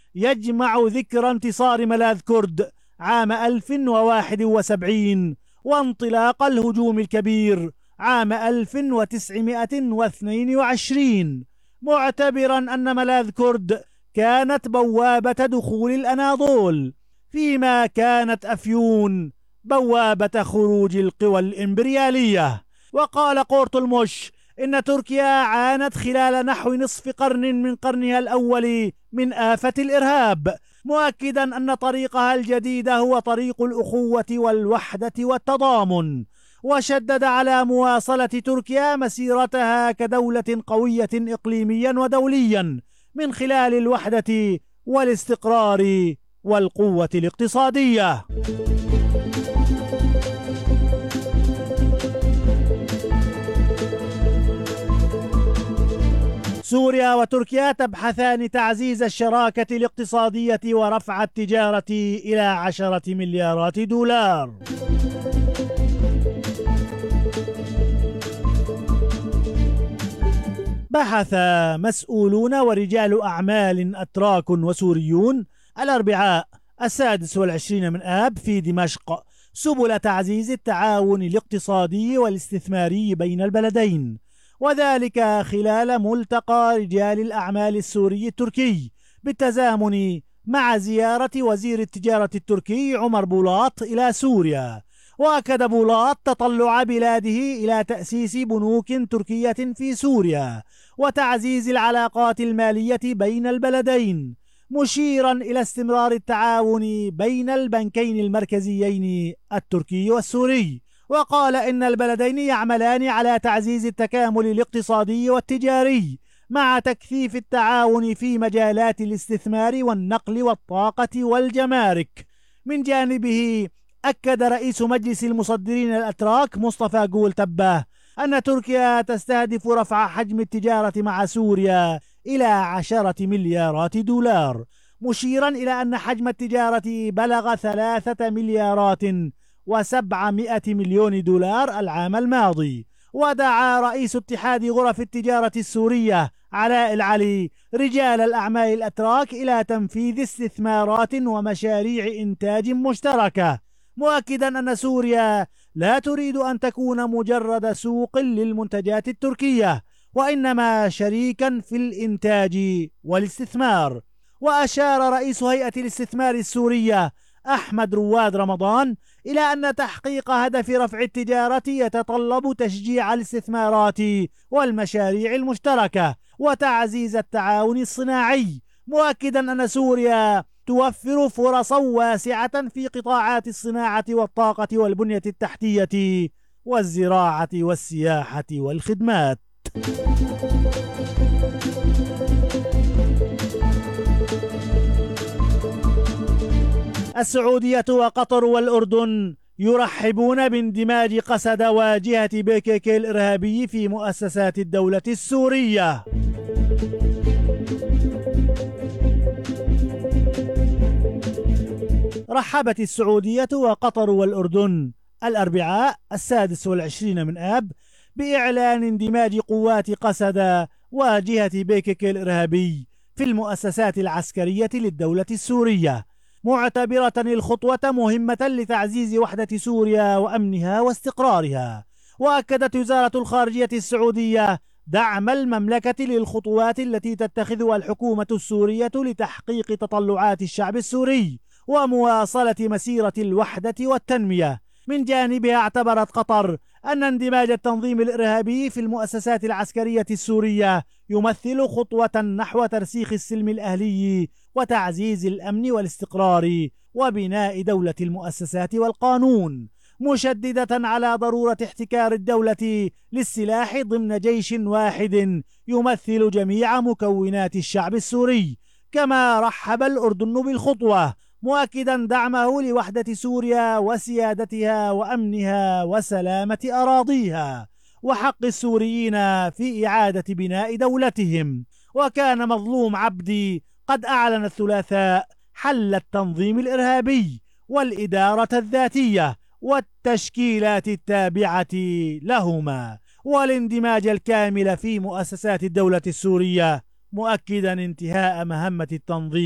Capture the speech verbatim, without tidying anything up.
يجمع ذكرى انتصار ملاذ كرد عام ألف وواحد وسبعين وانطلاق الهجوم الكبير عام ألف وتسعمائة واثنين وعشرين، معتبرا أن ملاذ كرد كانت بوابة دخول الأناضول، فيما كانت أفيون بوابة خروج القوى الإمبريالية. وقال قورتلمش إن تركيا عانت خلال نحو نصف قرن من قرنها الأول من آفة الإرهاب، مؤكدا أن طريقها الجديد هو طريق الأخوة والوحدة والتضامن، وشدد على مواصلة تركيا مسيرتها كدولة قوية إقليميا ودوليا من خلال الوحدة والاستقرار والقوة الاقتصادية. سوريا وتركيا تبحثان تعزيز الشراكة الاقتصادية ورفع التجارة إلى عشرة مليارات دولار. بحث مسؤولون ورجال أعمال أتراك وسوريون الأربعاء السادس والعشرين من آب في دمشق سبل تعزيز التعاون الاقتصادي والاستثماري بين البلدين، وذلك خلال ملتقى رجال الأعمال السوري التركي بالتزامن مع زيارة وزير التجارة التركي عمر بولاط إلى سوريا. وأكد بولاط تطلع بلاده إلى تأسيس بنوك تركية في سوريا وتعزيز العلاقات المالية بين البلدين، مشيرا إلى استمرار التعاون بين البنكين المركزيين التركي والسوري. وقال إن البلدين يعملان على تعزيز التكامل الاقتصادي والتجاري مع تكثيف التعاون في مجالات الاستثمار والنقل والطاقة والجمارك. من جانبه أكد رئيس مجلس المصدرين الأتراك مصطفى جول تبه أن تركيا تستهدف رفع حجم التجارة مع سوريا إلى عشرة مليارات دولار، مشيرا إلى أن حجم التجارة بلغ ثلاثة مليارات وسبعمائة مليون دولار العام الماضي. ودعا رئيس اتحاد غرف التجارة السورية علاء العلي رجال الأعمال الأتراك إلى تنفيذ استثمارات ومشاريع إنتاج مشتركة، مؤكدا أن سوريا لا تريد أن تكون مجرد سوق للمنتجات التركية، وإنما شريكا في الإنتاج والاستثمار. وأشار رئيس هيئة الاستثمار السورية أحمد رواد رمضان إلى أن تحقيق هدف رفع التجارة يتطلب تشجيع الاستثمارات والمشاريع المشتركة وتعزيز التعاون الصناعي، مؤكدا أن سوريا توفر فرصا واسعة في قطاعات الصناعة والطاقة والبنية التحتية والزراعة والسياحة والخدمات. السعودية وقطر والأردن يرحبون باندماج قسد واجهة بي كي كي الإرهابي في مؤسسات الدولة السورية. رحبت السعودية وقطر والأردن الأربعاء السادس والعشرين من آب بإعلان اندماج قوات قسد واجهة بي كي كي الإرهابي في المؤسسات العسكرية للدولة السورية، معتبرة الخطوة مهمة لتعزيز وحدة سوريا وأمنها واستقرارها. وأكدت وزارة الخارجية السعودية دعم المملكة للخطوات التي تتخذها الحكومة السورية لتحقيق تطلعات الشعب السوري ومواصلة مسيرة الوحدة والتنمية. من جانبها اعتبرت قطر أن اندماج التنظيم الإرهابي في المؤسسات العسكرية السورية يمثل خطوة نحو ترسيخ السلم الأهلي وتعزيز الأمن والاستقرار وبناء دولة المؤسسات والقانون، مشددة على ضرورة احتكار الدولة للسلاح ضمن جيش واحد يمثل جميع مكونات الشعب السوري. كما رحب الأردن بالخطوة، مؤكدا دعمه لوحدة سوريا وسيادتها وأمنها وسلامة أراضيها وحق السوريين في إعادة بناء دولتهم. وكان مظلوم عبدي قد أعلن الثلاثاء حل التنظيم الإرهابي والإدارة الذاتية والتشكيلات التابعة لهما والاندماج الكامل في مؤسسات الدولة السورية، مؤكدا انتهاء مهمة التنظيم